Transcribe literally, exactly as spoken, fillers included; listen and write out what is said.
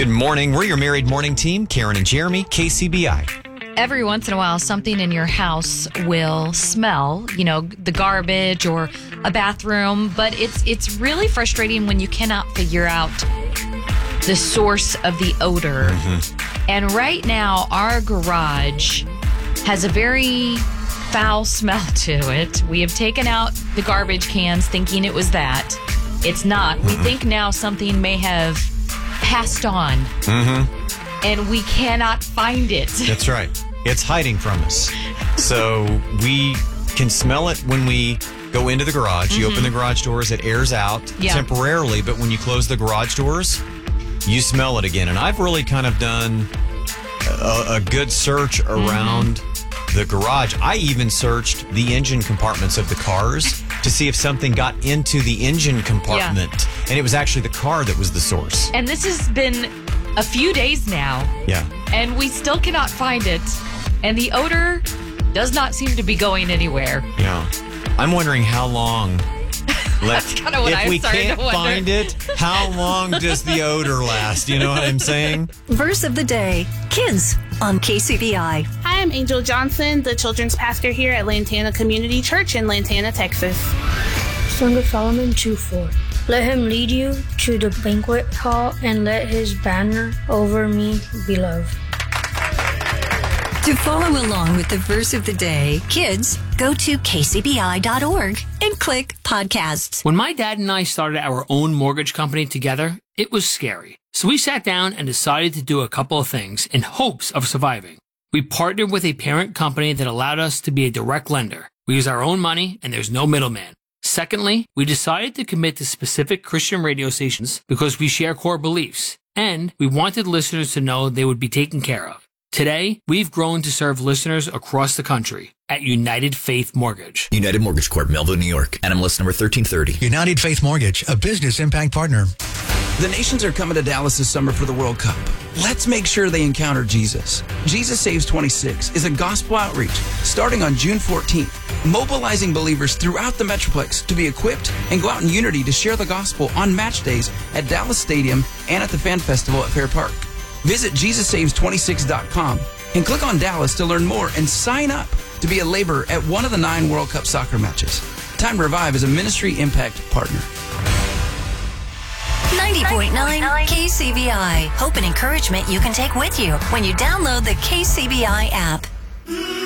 Good morning. We're your Married Morning Team, Karen and Jeremy, K C B I. Every once in a while, something in your house will smell, you know, the garbage or a bathroom, but it's it's really frustrating when you cannot figure out the source of the odor. Mm-hmm. And right now, our garage has a very foul smell to it. We have taken out the garbage cans thinking it was that. It's not. Mm-hmm. We think now something may have passed on. Mm-hmm. And we cannot find it. That's right. It's hiding from us. So we can smell it when we go into the garage. Mm-hmm. You open the garage doors, it airs out yeah. temporarily, but when you close the garage doors, you smell it again. And I've really kind of done a, a good search around mm-hmm. the garage. I even searched the engine compartments of the cars to see if something got into the engine compartment. Yeah. And it was actually the car that was the source. And this has been a few days now. Yeah. And we still cannot find it. And the odor does not seem to be going anywhere. Yeah. I'm wondering how long. That's kind of what I'm starting to wonder. If we can't find it, how long does the odor last? You know what I'm saying? Verse of the day, kids on K C B I. Hi, I'm Angel Johnson, the children's pastor here at Lantana Community Church in Lantana, Texas. Song of Solomon two four. Let him lead you to the banquet hall and let his banner over me be love. To follow along with the verse of the day, kids, go to k c b i dot org and click podcasts. When my dad and I started our own mortgage company together, it was scary. So we sat down and decided to do a couple of things in hopes of surviving. We partnered with a parent company that allowed us to be a direct lender. We use our own money and there's no middleman. Secondly, we decided to commit to specific Christian radio stations because we share core beliefs, and we wanted listeners to know they would be taken care of. Today, we've grown to serve listeners across the country at United Faith Mortgage. United Mortgage Corp, Melville, New York. N M L S number thirteen thirty. United Faith Mortgage, a business impact partner. The nations are coming to Dallas this summer for the World Cup. Let's make sure they encounter Jesus. Jesus Saves twenty-six is a gospel outreach starting on June fourteenth, mobilizing believers throughout the Metroplex to be equipped and go out in unity to share the gospel on match days at Dallas Stadium and at the Fan Festival at Fair Park. Visit jesus saves twenty-six dot com and click on Dallas to learn more and sign up to be a laborer at one of the nine World Cup soccer matches. Time to Revive is a ministry impact partner. ninety point nine K C B I. Hope and encouragement you can take with you when you download the K C B I app.